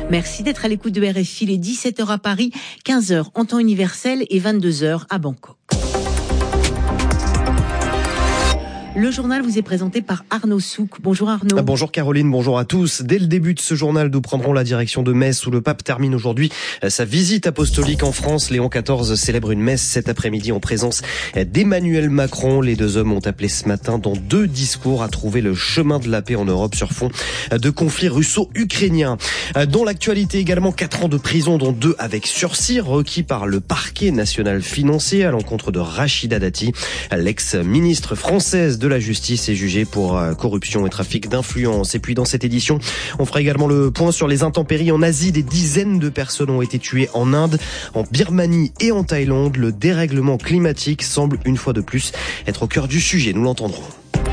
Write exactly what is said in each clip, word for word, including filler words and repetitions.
Merci d'être à l'écoute de R F I. Il est dix-sept heures à Paris, quinze heures en temps universel et vingt-deux heures à Bangkok. Le journal vous est présenté par Arnaud Souk. Bonjour Arnaud. Bonjour Caroline, bonjour à tous. Dès le début de ce journal, nous prendrons la direction de Metz où le pape termine aujourd'hui sa visite apostolique en France. Léon quatorze célèbre une messe cet après-midi en présence d'Emmanuel Macron. Les deux hommes ont appelé ce matin dans deux discours à trouver le chemin de la paix en Europe sur fond de conflits russo-ukrainiens. Dans l'actualité également, quatre ans de prison dont deux avec sursis requis par le parquet national financier à l'encontre de Rachida Dati. L'ex-ministre française de la justice est jugée pour corruption et trafic d'influence. Et puis dans cette édition, on fera également le point sur les intempéries en Asie. Des dizaines de personnes ont été tuées en Inde, en Birmanie et en Thaïlande. Le dérèglement climatique semble une fois de plus être au cœur du sujet. Nous l'entendrons.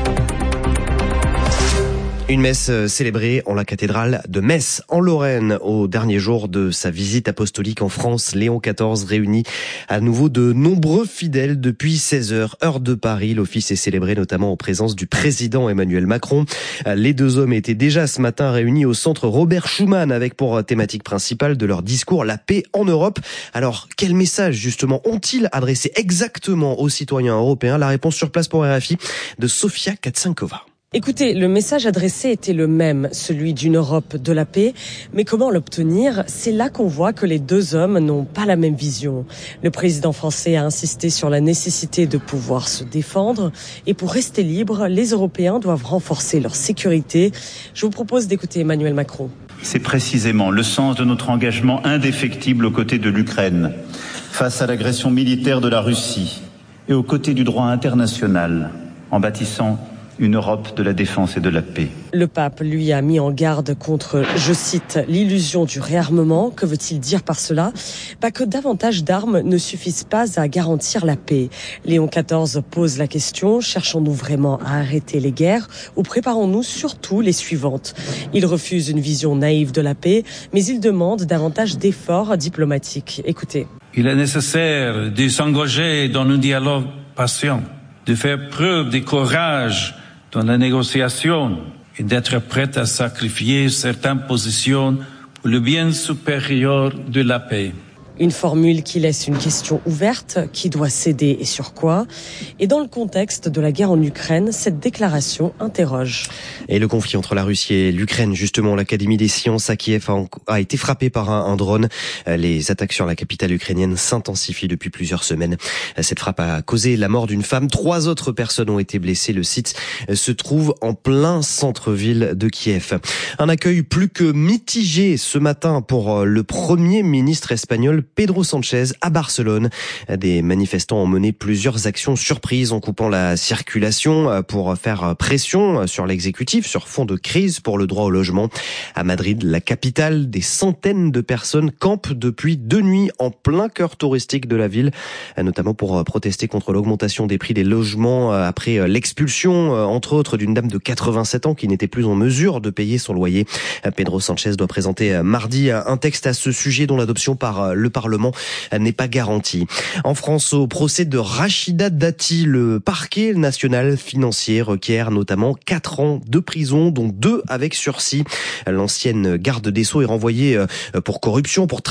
Une messe célébrée en la cathédrale de Metz, en Lorraine. Au dernier jour de sa visite apostolique en France, Léon quatorze réunit à nouveau de nombreux fidèles depuis seize heures, heure de Paris. L'office est célébré notamment en présence du président Emmanuel Macron. Les deux hommes étaient déjà ce matin réunis au centre Robert Schuman avec pour thématique principale de leur discours la paix en Europe. Alors, quel message justement ont-ils adressé exactement aux citoyens européens? La réponse sur place pour R F I de Sofia Katsankova. Écoutez, le message adressé était le même, celui d'une Europe de la paix. Mais comment l'obtenir? C'est là qu'on voit que les deux hommes n'ont pas la même vision. Le président français a insisté sur la nécessité de pouvoir se défendre. Et pour rester libres, les Européens doivent renforcer leur sécurité. Je vous propose d'écouter Emmanuel Macron. C'est précisément le sens de notre engagement indéfectible aux côtés de l'Ukraine, face à l'agression militaire de la Russie et aux côtés du droit international, en bâtissant une Europe de la défense et de la paix. Le pape, lui, a mis en garde contre, je cite, l'illusion du réarmement. Que veut-il dire par cela? Bah, que davantage d'armes ne suffisent pas à garantir la paix. Léon quatorze pose la question, cherchons-nous vraiment à arrêter les guerres ou préparons-nous surtout les suivantes? Il refuse une vision naïve de la paix, mais il demande davantage d'efforts diplomatiques. Écoutez. Il est nécessaire de s'engager dans un dialogue patient, de faire preuve de courage dans la négociation et d'être prêt à sacrifier certaines positions pour le bien supérieur de la paix. Une formule qui laisse une question ouverte, qui doit céder et sur quoi? Et dans le contexte de la guerre en Ukraine, cette déclaration interroge. Et le conflit entre la Russie et l'Ukraine, justement, l'Académie des sciences à Kiev a, a été frappée par un, un drone. Les attaques sur la capitale ukrainienne s'intensifient depuis plusieurs semaines. Cette frappe a causé la mort d'une femme. Trois autres personnes ont été blessées. Le site se trouve en plein centre-ville de Kiev. Un accueil plus que mitigé ce matin pour le Premier ministre espagnol Pedro Sanchez à Barcelone. Des manifestants ont mené plusieurs actions surprises en coupant la circulation pour faire pression sur l'exécutif sur fond de crise pour le droit au logement. À Madrid, la capitale, des centaines de personnes campent depuis deux nuits en plein cœur touristique de la ville, notamment pour protester contre l'augmentation des prix des logements après l'expulsion, entre autres, d'une dame de quatre-vingt-sept ans qui n'était plus en mesure de payer son loyer. Pedro Sanchez doit présenter mardi un texte à ce sujet dont l'adoption par le Parlement n'est pas garanti. En France, au procès de Rachida Dati, le parquet national financier requiert notamment quatre ans de prison, dont deux avec sursis. L'ancienne garde des Sceaux est renvoyée pour corruption, pour